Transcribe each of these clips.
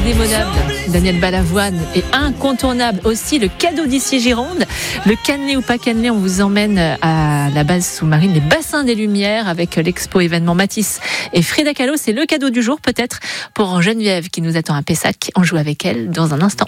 indémodable, Daniel Balavoine, et incontournable aussi le cadeau d'ici Gironde. Le cannelé ou pas cannelé, on vous emmène à la base sous-marine, les bassins des Lumières, avec l'expo événement Matisse et Frida Kahlo. C'est le cadeau du jour, peut-être pour Geneviève qui nous attend à Pessac. On joue avec elle dans un instant.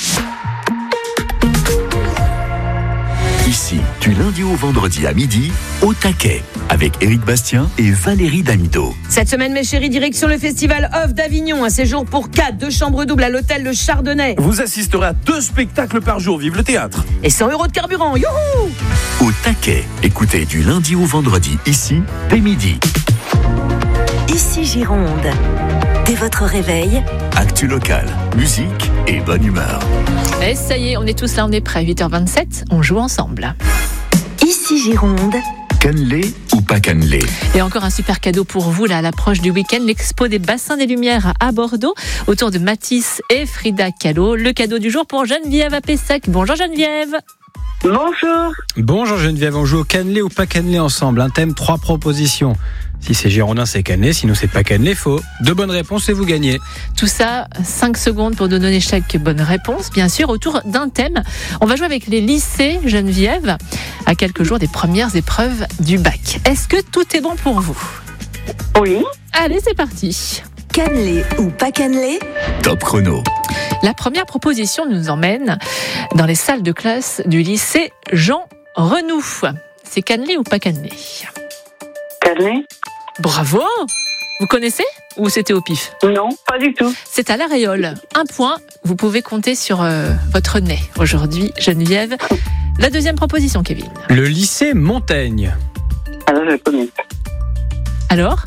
Ici, du lundi au vendredi à midi, au taquet, avec Éric Bastien et Valérie Damido. Cette semaine, mes chéris, direction le festival Off d'Avignon. Un séjour pour 4, 2 chambres doubles à l'hôtel Le Chardonnay. Vous assisterez à 2 spectacles par jour. Vive le théâtre. Et 100 € de carburant. Youhou! Au taquet, écoutez du lundi au vendredi, ici, dès midi. Ici Gironde. Dès votre réveil, Actu local, musique et bonne humeur. Et ça y est, on est tous là, on est prêts. 8h27, on joue ensemble. ici Gironde. Cannelé ou pas cannelé? Et encore un super cadeau pour vous là à l'approche du week-end, l'expo des bassins des Lumières à Bordeaux, autour de Matisse et Frida Kahlo. Le cadeau du jour pour Geneviève à Pessac. Bonjour Geneviève. Bonjour. Bonjour Geneviève, on joue au cannelé ou pas cannelé ensemble. Un thème, 3 propositions. Si c'est girondin, c'est cannelé. Sinon, c'est pas cannelé, faux. 2 bonnes réponses et vous gagnez. Tout ça, 5 secondes pour donner chaque bonne réponse, bien sûr, autour d'un thème. On va jouer avec les lycées, Geneviève, à quelques jours des premières épreuves du bac. Est-ce que tout est bon pour vous? Oui. Allez, c'est parti. Cannelé ou pas cannelé? Top chrono. La première proposition nous emmène dans les salles de classe du lycée Jean Renoux. C'est cannelé ou pas cannelé? Cannelé? Bravo! Vous connaissez ou c'était au pif? Non, pas du tout. C'est à l'Aréole. 1 point, vous pouvez compter sur votre nez aujourd'hui, Geneviève. La deuxième proposition, Kevin. Le lycée Montaigne. Alors, je connais. Alors?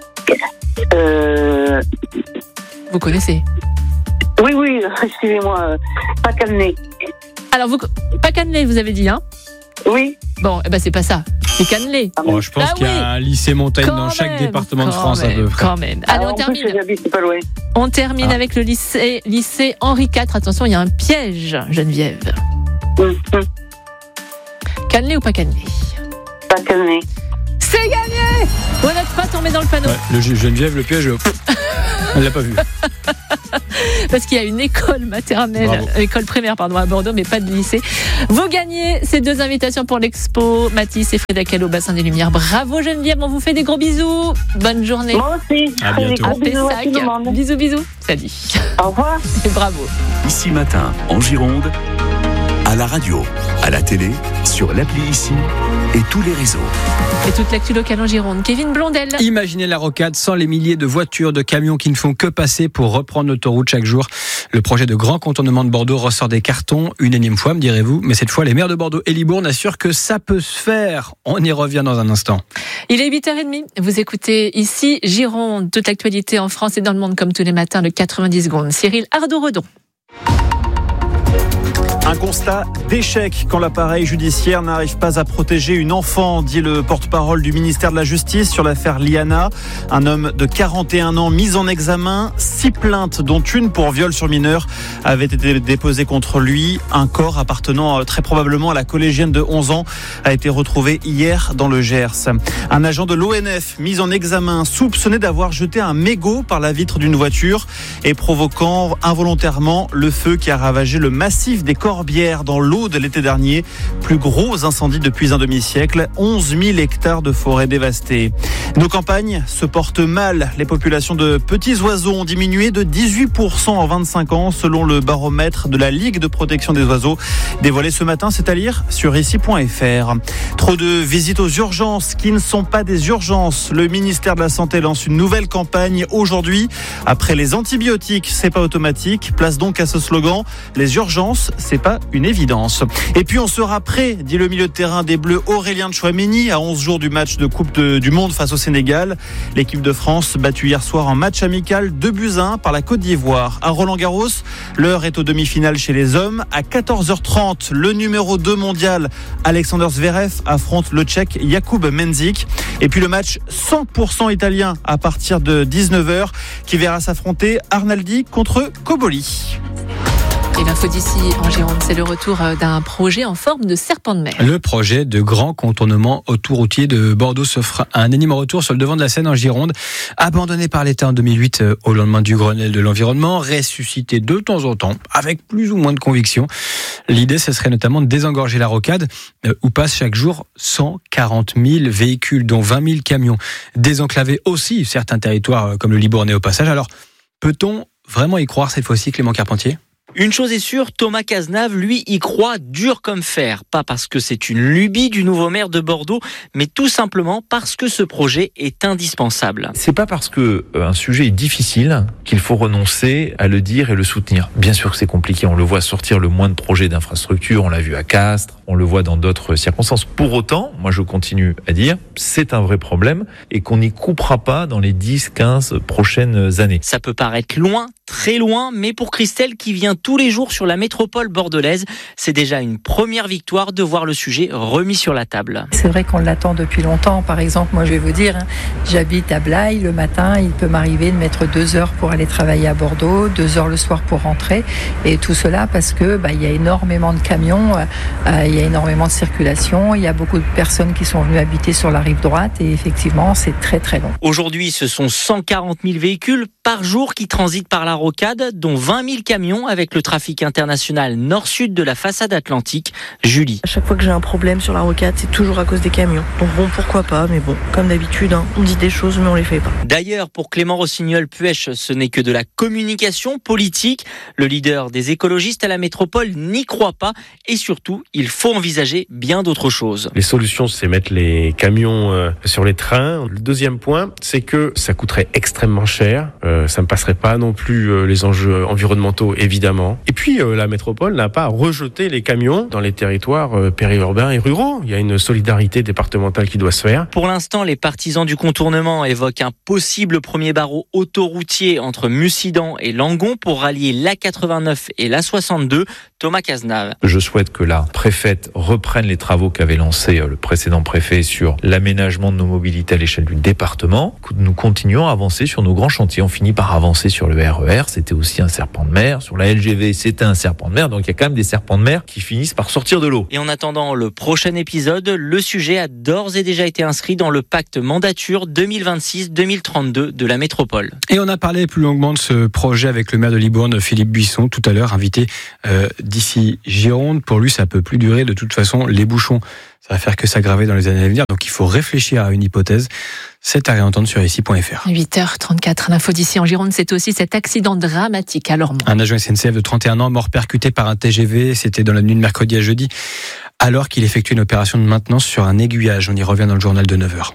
Vous connaissez? Oui, excusez-moi. Pas cannelé. Alors, pas cannelé, vous avez dit, hein? Oui. Bon, c'est pas ça. C'est cannelé. Je pense qu'il y a un lycée Montaigne dans chaque département de France à peu près. Quand même. Allez, on termine. J'habite pas loin. On termine avec le lycée Henri IV. Attention, il y a un piège, Geneviève. Cannelé ou pas cannelé? Pas cannelé. C'est gagné! Vous n'êtes pas tombé dans le panneau. Ouais, Geneviève, le piège, elle l'a pas vu. Parce qu'il y a une école maternelle, école primaire à Bordeaux, mais pas de lycée. Vous gagnez ces 2 invitations pour l'expo Matisse et Frida Kahlo, bassin des Lumières. Bravo Geneviève, on vous fait des gros bisous. Bonne journée. Moi aussi. À bientôt. À Bisous à tout le Pessac. monde. Bisous. Salut. Au revoir. Et bravo. Ici matin, en Gironde, à la radio, à la télé, sur l'appli Ici et tous les réseaux. Et toute l'actu locale en Gironde. Kevin Blondel. Imaginez la rocade sans les milliers de voitures, de camions qui ne font que passer pour reprendre l'autoroute chaque jour. Le projet de grand contournement de Bordeaux ressort des cartons, une énième fois, me direz-vous. Mais cette fois, les maires de Bordeaux et Libourne assurent que ça peut se faire. On y revient dans un instant. Il est 8h30. Vous écoutez ici Gironde. Toute l'actualité en France et dans le monde comme tous les matins de 90 secondes. Cyril Ardo-Redon. Un constat d'échec quand l'appareil judiciaire n'arrive pas à protéger une enfant, dit le porte-parole du ministère de la Justice sur l'affaire Liana. Un homme de 41 ans mis en examen, 6 plaintes dont une pour viol sur mineur avaient été déposées contre lui. Un corps appartenant très probablement à la collégienne de 11 ans a été retrouvé hier dans le Gers. Un agent de l'ONF mis en examen, soupçonné d'avoir jeté un mégot par la vitre d'une voiture et provoquant involontairement le feu qui a ravagé le massif des Corbières dans l'Aude l'été dernier. Plus gros incendie depuis un demi-siècle, 11 000 hectares de forêt dévastés. Nos campagnes se portent mal. Les populations de petits oiseaux ont diminué de 18% en 25 ans selon le baromètre de la Ligue de protection des oiseaux dévoilé ce matin, c'est à lire sur ici.fr. Trop de visites aux urgences qui ne sont pas des urgences. Le ministère de la Santé lance une nouvelle campagne aujourd'hui. Après les antibiotiques, c'est pas automatique. Place donc à ce slogan, les urgences, c'est pas une évidence. Et puis on sera prêt, dit le milieu de terrain des Bleus Aurélien Tchouaméni, à 11 jours du match de Coupe du Monde face au Sénégal. L'équipe de France battue hier soir en match amical 2-1 par la Côte d'Ivoire. À Roland-Garros, l'heure est aux demi-finales chez les hommes. À 14h30, le numéro 2 mondial Alexander Zverev affronte le Tchèque Jakub Mensik. Et puis le match 100% italien à partir de 19h qui verra s'affronter Arnaldi contre Cobolli. Et l'info d'ici en Gironde, c'est le retour d'un projet en forme de serpent de mer. Le projet de grand contournement autoroutier de Bordeaux s'offre un énième retour sur le devant de la scène en Gironde. Abandonné par l'État en 2008 au lendemain du Grenelle de l'environnement, ressuscité de temps en temps avec plus ou moins de conviction. L'idée, ce serait notamment de désengorger la rocade où passent chaque jour 140 000 véhicules, dont 20 000 camions. Désenclaver aussi certains territoires comme le Libournais au passage. Alors, peut-on vraiment y croire cette fois-ci, Clément Carpentier ? Une chose est sûre, Thomas Cazenave, lui, y croit dur comme fer. Pas parce que c'est une lubie du nouveau maire de Bordeaux, mais tout simplement parce que ce projet est indispensable. C'est pas parce que un sujet est difficile qu'il faut renoncer à le dire et le soutenir. Bien sûr que c'est compliqué, on le voit sortir le moins de projets d'infrastructure, on l'a vu à Castres, on le voit dans d'autres circonstances. Pour autant, moi je continue à dire, c'est un vrai problème et qu'on n'y coupera pas dans les 10-15 prochaines années. Ça peut paraître loin, très loin, mais pour Christelle qui vient tous les jours sur la métropole bordelaise, c'est déjà une première victoire de voir le sujet remis sur la table. C'est vrai qu'on l'attend depuis longtemps. Par exemple, moi je vais vous dire, j'habite à Blaye, le matin, il peut m'arriver de mettre 2 heures pour aller travailler à Bordeaux, 2 heures le soir pour rentrer, et tout cela parce que il y a énormément de camions, il y a énormément de circulation, il y a beaucoup de personnes qui sont venues habiter sur la rive droite, et effectivement c'est très très long. Aujourd'hui, ce sont 140 000 véhicules par jour qui transitent par la rocade, dont 20 000 camions avec le trafic international nord-sud de la façade atlantique. Julie. À chaque fois que j'ai un problème sur la rocade, c'est toujours à cause des camions. Donc bon, pourquoi pas, mais bon, comme d'habitude, on dit des choses mais on les fait pas. D'ailleurs, pour Clément Rossignol-Puech, ce n'est que de la communication politique. Le leader des écologistes à la métropole n'y croit pas et surtout, il faut envisager bien d'autres choses. Les solutions, c'est mettre les camions sur les trains. Le deuxième point, c'est que ça coûterait extrêmement cher. Ça ne passerait pas non plus les enjeux environnementaux, évidemment. Et puis, la métropole n'a pas rejeté les camions dans les territoires périurbains et ruraux. Il y a une solidarité départementale qui doit se faire. Pour l'instant, les partisans du contournement évoquent un possible premier barreau autoroutier entre Mussidan et Langon pour rallier l'A89 et l'A62. Thomas Cazenave. Je souhaite que la préfète reprenne les travaux qu'avait lancés le précédent préfet sur l'aménagement de nos mobilités à l'échelle du département. Nous continuons à avancer sur nos grands chantiers. On finit par avancer sur le RER, c'était aussi un serpent de mer. Sur la LGV, c'était un serpent de mer. Donc il y a quand même des serpents de mer qui finissent par sortir de l'eau. Et en attendant le prochain épisode, le sujet a d'ores et déjà été inscrit dans le pacte mandature 2026-2032 de la métropole. Et on a parlé plus longuement de ce projet avec le maire de Libourne, Philippe Buisson, tout à l'heure, invité d'ici Gironde. Pour lui, ça peut plus durer. De toute façon, les bouchons, ça va faire que s'aggraver dans les années à venir. Donc il faut réfléchir à une hypothèse. C'est à réentendre sur ici.fr. 8h34, l'info d'ici en Gironde, c'est aussi cet accident dramatique à Lormont. Un agent SNCF de 31 ans mort percuté par un TGV. C'était dans la nuit de mercredi à jeudi, alors qu'il effectuait une opération de maintenance sur un aiguillage. On y revient dans le journal de 9h.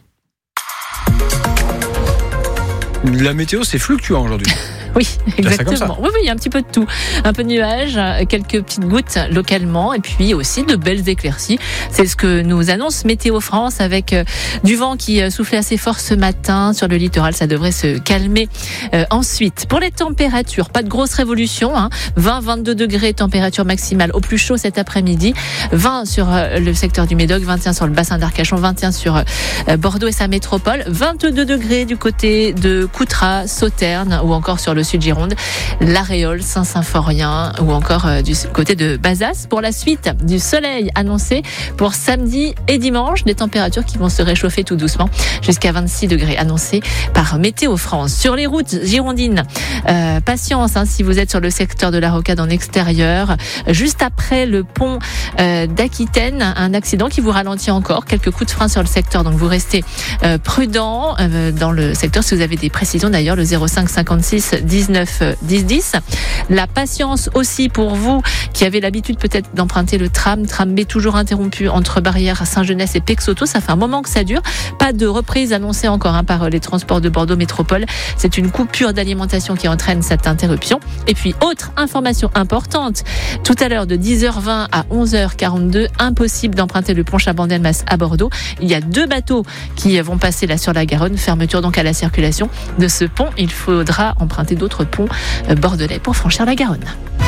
La météo, c'est fluctuant aujourd'hui. Oui, exactement. Oui, il y a un petit peu de tout. Un peu de nuages, quelques petites gouttes localement et puis aussi de belles éclaircies. C'est ce que nous annonce Météo France avec du vent qui soufflait assez fort ce matin sur le littoral. Ça devrait se calmer ensuite. Pour les températures, pas de grosse révolution. 20-22 degrés température maximale au plus chaud cet après-midi. 20 sur le secteur du Médoc, 21 sur le bassin d'Arcachon, 21 sur Bordeaux et sa métropole. 22 degrés du côté de Coutras, Sauternes ou encore sur le sud Gironde, La Réole, Saint-Symphorien ou encore du côté de Bazas. Pour la suite, du soleil annoncé pour samedi et dimanche, des températures qui vont se réchauffer tout doucement jusqu'à 26 degrés annoncés par Météo France. Sur les routes girondines, patience si vous êtes sur le secteur de la rocade en extérieur, juste après le pont d'Aquitaine, un accident qui vous ralentit encore, quelques coups de frein sur le secteur, donc vous restez prudent dans le secteur. Si vous avez des précisions d'ailleurs, le 05 56 19 10 10. La patience aussi pour vous qui avez l'habitude peut-être d'emprunter le tram B toujours interrompu entre Barrières, Saint-Genès et Pexauto. Ça fait un moment que ça dure. Pas de reprise annoncée encore par les transports de Bordeaux Métropole. C'est une coupure d'alimentation qui entraîne cette interruption. Et puis, autre information importante, tout à l'heure de 10h20 à 11h42, impossible d'emprunter le pont Chabandelmas à Bordeaux. Il y a 2 bateaux qui vont passer là sur la Garonne. Fermeture donc à la circulation de ce pont. Il faudra emprunter d'autres ponts bordelais pour franchir la Garonne.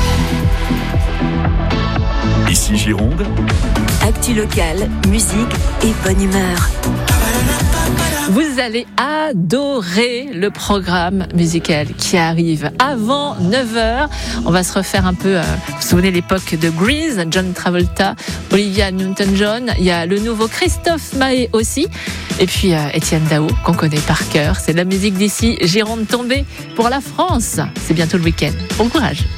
Ici Gironde. Actu locale, musique et bonne humeur. Vous allez adorer le programme musical qui arrive avant 9h. On va se refaire un peu, vous vous souvenez l'époque de Grease, John Travolta, Olivia Newton-John. Il y a le nouveau Christophe Maé aussi. Et puis Étienne Dao, qu'on connaît par cœur. C'est la musique d'ici, Gironde tombée pour la France. C'est bientôt le week-end. Bon courage.